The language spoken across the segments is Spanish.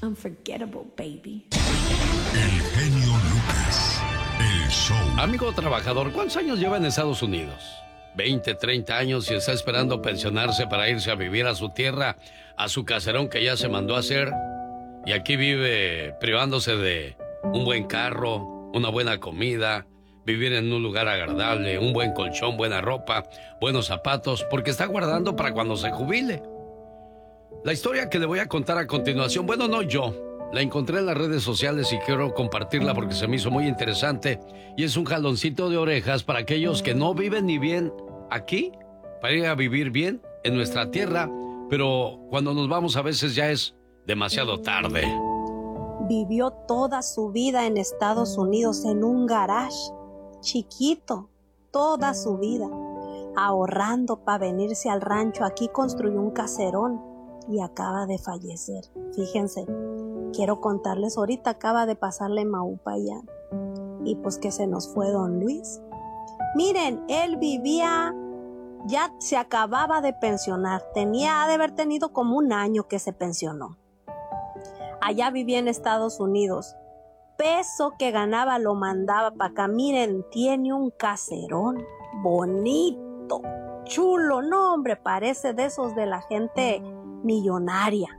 Unforgettable, baby. El genio Lucas, el show. Amigo trabajador, ¿cuántos años lleva en Estados Unidos? 20, 30 años y está esperando pensionarse para irse a vivir a su tierra, a su caserón que ya se mandó a hacer. Y aquí vive privándose de un buen carro, una buena comida, vivir en un lugar agradable, un buen colchón, buena ropa, buenos zapatos, porque está guardando para cuando se jubile. La historia que le voy a contar a continuación, bueno, no yo, la encontré en las redes sociales y quiero compartirla porque se me hizo muy interesante y es un jaloncito de orejas para aquellos que no viven ni bien aquí, para ir a vivir bien en nuestra tierra, pero cuando nos vamos a veces ya es demasiado tarde. Vivió toda su vida en Estados Unidos en un garage chiquito, toda su vida, ahorrando para venirse al rancho. Aquí construyó un caserón y acaba de fallecer. Fíjense, quiero contarles, ahorita acaba de pasarle Maupa allá y pues que se nos fue don Luis. Miren, él vivía, ya se acababa de pensionar, ha de haber tenido como un año que se pensionó. Allá vivía en Estados Unidos. Peso que ganaba lo mandaba para acá. Miren, tiene un caserón bonito, chulo, no hombre, parece de esos de la gente millonaria.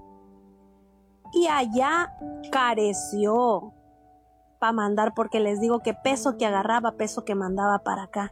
Y allá careció para mandar, porque les digo que peso que agarraba, peso que mandaba para acá.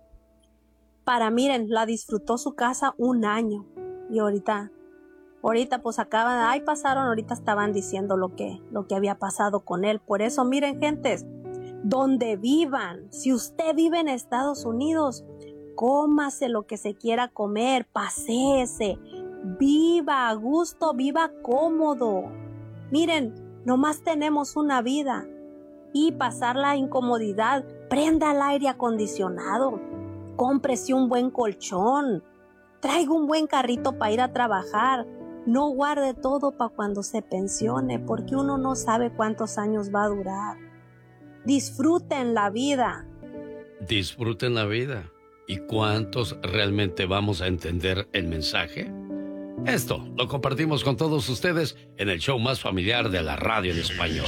Miren, la disfrutó su casa un año y ahorita pues pasaron, ahorita estaban diciendo lo que había pasado con él. Por eso, miren, gentes, donde vivan, si usted vive en Estados Unidos, cómase lo que se quiera comer, paséese, viva a gusto, viva cómodo. Miren, nomás tenemos una vida y pasar la incomodidad, prenda el aire acondicionado, cómprese un buen colchón, traiga un buen carrito para ir a trabajar. No guarde todo para cuando se pensione, porque uno no sabe cuántos años va a durar. Disfruten la vida. Disfruten la vida. ¿Y cuántos realmente vamos a entender el mensaje? Esto lo compartimos con todos ustedes en el show más familiar de la radio en español.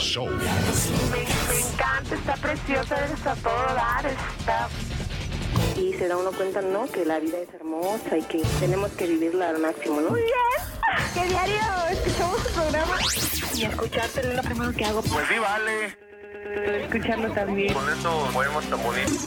Me encanta, está preciosa, está todo dar, está... Y se da uno cuenta, ¿no?, que la vida es hermosa y que tenemos que vivirla al máximo, ¿no? Muy bien, que diario escuchamos tu programa y escucharte es lo primero que hago. Pues sí, vale. Escucharlo también. Con eso podemos tan bonito.